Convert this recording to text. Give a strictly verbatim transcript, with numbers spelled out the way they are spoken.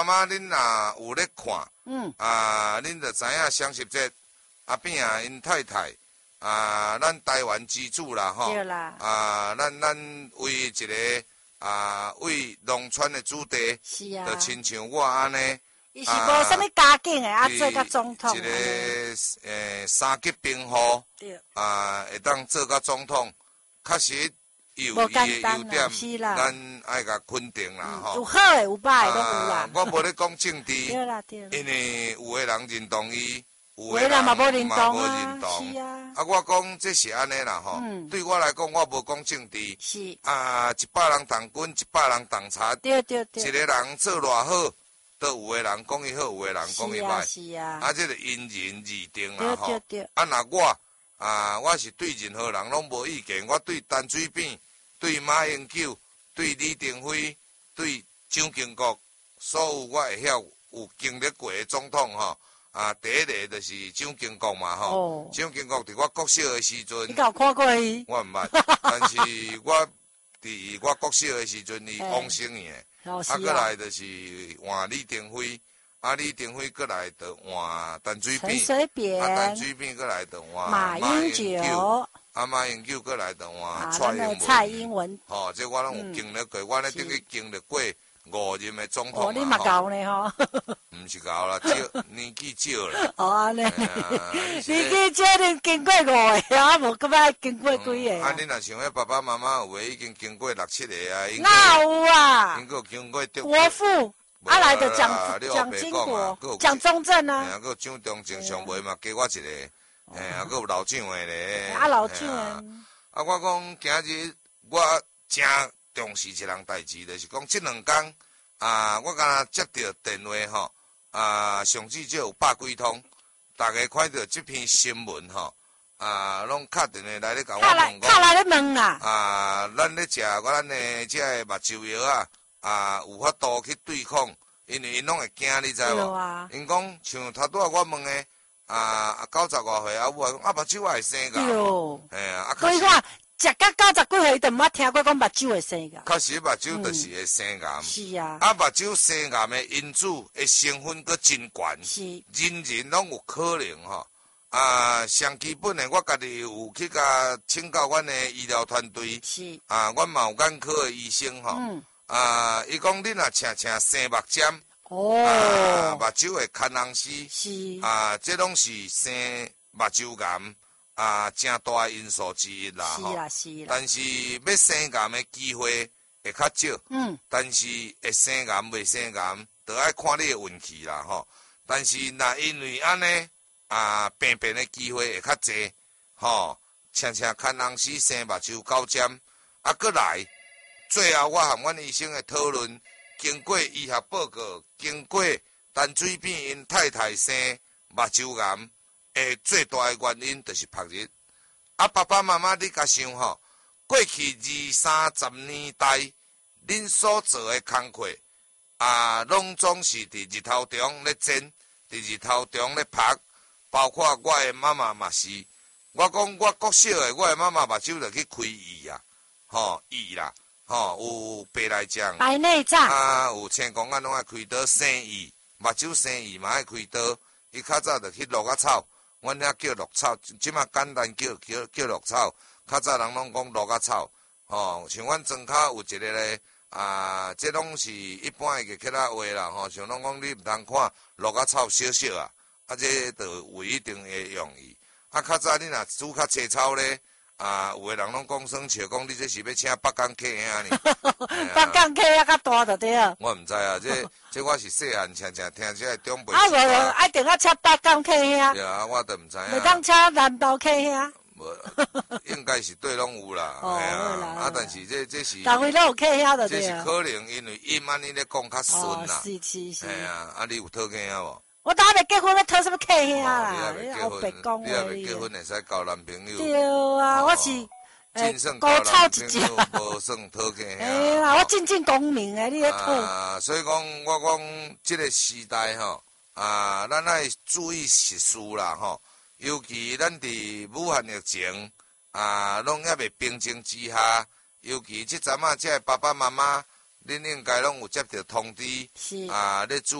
妈妈，恁若有咧看， 嗯， 啊，恁就知影双十节阿扁啊，因太太啊，咱台湾之主啦，吼， 对啦， 啊，咱咱为一个啊，为农村的主题， 是啊， 就亲像我安尼。 伊是无啥物家境的，啊，做甲总统。 一个诶三级兵户，啊，会当做甲总统，确实有伊的优点，咱爱甲肯定啦，吼。 有好诶，有歹诶，拢有啦。 我无咧讲政治， 对啦对啦。 因为有诶人认同伊，有诶人嘛无认同啊， 是啊。 啊，我讲这是安尼啦，吼。对我来讲，我无讲政治。 是。 啊，一百人当军，一百人当贼。 对对对。 一个人做偌好。都有诶人讲伊好，有诶人讲伊歹， 是啊， 啊，这个因人而定啦吼。 对对对。 啊，若我啊，我是对任何人拢无意见，我对陈水扁、对马英九、对李登辉、对蒋经国，所有我会晓有经历过诶总统吼，啊，第一个就是蒋经国嘛吼。哦。蒋经国伫我国小诶时阵， 你有看过伊？ 我毋捌，但是我伫我国小诶时阵，伊往生去诶。啊，过来就是换李登辉，啊，李登辉过来就换陈水扁， 陈水扁， 啊，陈水扁过来就换马英九， 啊，马英九过来就换蔡英文，蔡英文， 吼，这我拢有经历过，我咧等于经历过五任的总统哦，你嘛高呢吼？ 唔是高啦，少年纪少啦。 哦，安尼，年纪少恁经过五个，啊，无搁要经过几个？ 啊，恁若想迄爸爸妈妈有诶已经经过六七个啊， 那有啊， 因个经过国父，啊来的蒋蒋经国，蒋中正啊， 啊，个蒋中正上尾嘛，加我一个，哎，啊，个有老蒋诶咧， 啊老蒋， 啊，我讲今日我真重视一项代志，就是讲即两天啊，我敢若接到电话吼，啊，上至少有百几通，大家看到即篇新闻吼，啊，拢敲电话来咧甲我问讲， 敲来咧问啦， 啊，咱咧食我咱诶即个目睭药啊，啊，有法度去对抗，因为因拢会惊，你知无？因讲像头拄仔我问诶，啊，九十外岁啊，有啊，啊，目睭也会生㗎，哎呀，啊， 所以看。食到九十几岁，伊就毋捌听过讲目睭会生癌。 确实，目睭就是会生癌。 是啊。 啊，目睭生癌的因子的成分佫真悬。 是。 人人拢有可能吼。啊，上基本的，我家己有去甲请教阮的医疗团队。 是。 啊，阮嘛有眼科的医生吼。嗯。啊，伊讲恁若请请生目针。哦。啊，目睭会看红丝。 是。 啊，这拢是生目睭癌。啊，真大的因素之一啦， 吼。是啦，是啦。 但是要生癌的机会会较少。嗯。但是会生癌未生癌，就爱看你的运气啦，吼。但是若因为安尼啊，病变的机会会较济，吼。请请看人死生目睭高针，啊，过来。最后我和阮医生的讨论，经过医学报告，经过陈水扁因太太生目睭癌。诶，最大的原因就是曝日。啊，爸爸妈妈，你甲想吼，过去二三十年代，恁所做的工课啊，拢总是伫日头中咧煎，伫日头中咧晒，包括我的妈妈嘛是。我讲我国小的，我的妈妈目睭就去开义啊，吼义啦，吼有白内障， 白内障啊，有青光眼拢爱开刀生义，目睭生义嘛爱开刀，伊较早就去落啊草。阮遐叫绿草，即马简单叫叫叫绿草。较早人拢讲绿啊草，吼，像阮庄骹有一个咧，啊，这拢是一般会去仔话啦，吼，像拢讲你毋通看绿啊草小小啊，啊，这就有一定的用意。啊，较早你若煮较青草咧，啊，有的人拢讲生笑，讲你这是要请北港客兄呢？ 北港客遐较大就对啊。 我毋知啊，这这我是细汉常常听这长辈。 啊，无无，爱定啊，请北港客兄。 对啊，我都毋知影。 袂当请南投客兄。 无，应该是对拢有啦， 哦， 啊，啊，但是这这是。 但位拢有客兄就对啊。 这是可能因为因安尼咧讲较顺啦。 是是是。 哎呀，啊，你有讨客兄无？ 我当未结婚，要讨什么客兄啦？ 你还未结婚，你还未结婚，会使交男朋友。 对啊，我是。 真算交男朋友，无算讨客兄。 哎啦，我正正公明诶，你咧讨。 啊，所以讲，我讲这个时代吼，啊，咱爱注意实事啦吼。尤其咱伫武汉疫情啊，拢还未平静之下，尤其即阵啊，即个爸爸妈妈恁应该拢有接到通知， 是啊，咧